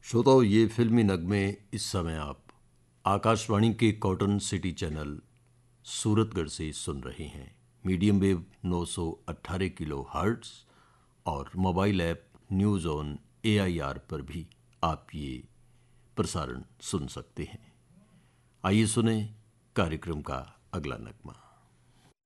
श्रोताओ, ये फिल्मी नगमे इस समय आप आकाशवाणी के कॉटन सिटी चैनल सूरतगढ़ से सुन रहे हैं। मीडियम वेव 918 किलो हर्ट्स और mobile app news on AIR पर भी आप ये प्रसारण सुन सकते हैं। आइए सुने कार्यक्रम का अगला नगमा।